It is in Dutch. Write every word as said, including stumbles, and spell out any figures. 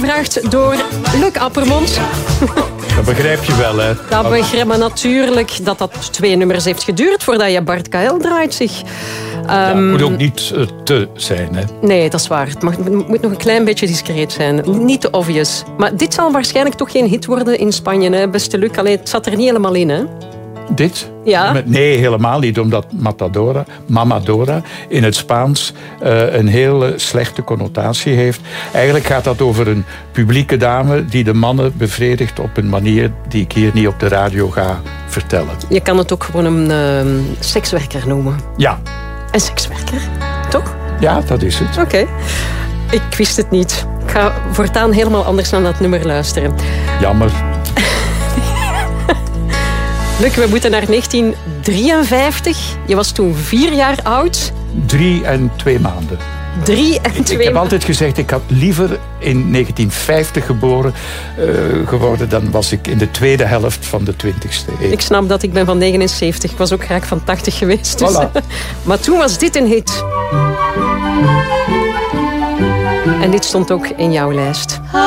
aangedragen door Luc Appermond. Dat begrijp je wel, hè? Dat begrijp je natuurlijk dat dat twee nummers heeft geduurd voordat je Bart K L draait zich. Ja, het Um, moet ook niet uh, te zijn, hè? Nee, dat is waar. Het, mag, het moet nog een klein beetje discreet zijn. Niet te obvious. Maar dit zal waarschijnlijk toch geen hit worden in Spanje, hè, beste Luc. Allee, het zat er niet helemaal in, hè? Dit? Ja. Nee, helemaal niet, omdat Matadora, Mamadora in het Spaans uh, een hele slechte connotatie heeft. Eigenlijk gaat dat over een publieke dame die de mannen bevredigt op een manier die ik hier niet op de radio ga vertellen. Je kan het ook gewoon een uh, sekswerker noemen. Ja. Een sekswerker, toch? Ja, dat is het. Oké. Okay. Ik wist het niet. Ik ga voortaan helemaal anders naar dat nummer luisteren. Jammer. Luc, we moeten naar negentien drieënvijftig. Je was toen vier jaar oud. Drie en twee maanden. Drie en twee maanden. Ik heb altijd gezegd, ik had liever in negentien vijftig geboren uh, geworden. Dan was ik in de tweede helft van de twintigste eeuw. Ik snap dat, ik ben van negenenzeventig. Ik was ook graag van tachtig geweest. Dus. Voilà. Maar toen was dit een hit. En dit stond ook in jouw lijst.